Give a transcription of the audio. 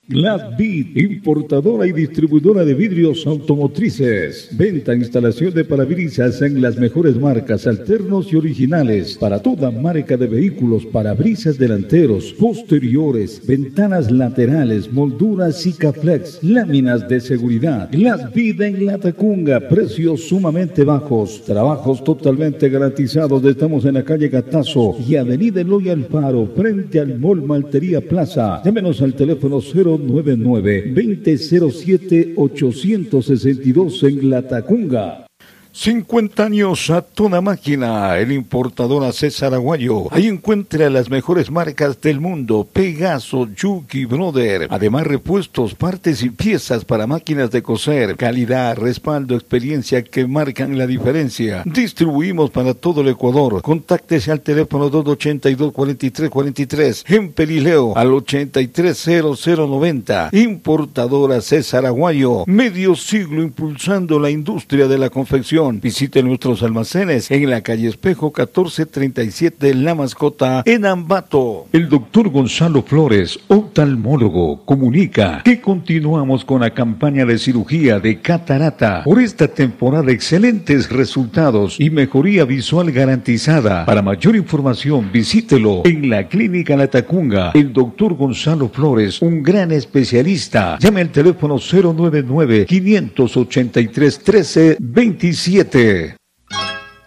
Glasbid, importadora y distribuidora de vidrios automotrices. Venta e instalación de parabrisas en las mejores marcas, alternos y originales. Para toda marca de vehículos, parabrisas delanteros, posteriores, ventanas laterales, molduras Sikaflex, láminas de seguridad. Glasbid en Latacunga, precios sumamente bajos. Trabajos totalmente garantizados. Estamos en la calle Gatazo y avenida Eloy Alfaro, frente al Mall Maltería Plaza. Llámenos al teléfono 099-2007-862 en Latacunga. 50 años a toda máquina, el importador César Aguayo. Ahí encuentra las mejores marcas del mundo: Pegaso, Yuki, Brother. Además, repuestos, partes y piezas para máquinas de coser. Calidad, respaldo, experiencia que marcan la diferencia. Distribuimos para todo el Ecuador. Contáctese al teléfono 282-4343. En Perileo, al 830090. Importadora César Aguayo. Medio siglo impulsando la industria de la confección. Visite nuestros almacenes en la calle Espejo 1437 La Mascota, en Ambato. El doctor Gonzalo Flores, oftalmólogo, comunica que continuamos con la campaña de cirugía de catarata. Por esta temporada, excelentes resultados y mejoría visual garantizada. Para mayor información, visítelo en la Clínica Latacunga. El doctor Gonzalo Flores, un gran especialista. Llame al teléfono 099-583-1327.